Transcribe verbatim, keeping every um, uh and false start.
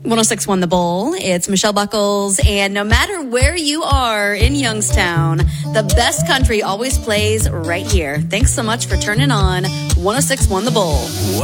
one oh six point one The Bull. It's Michelle Buckles. And no matter where you are in Youngstown, the best country always plays right here. Thanks so much for turning on one oh six point one The Bull.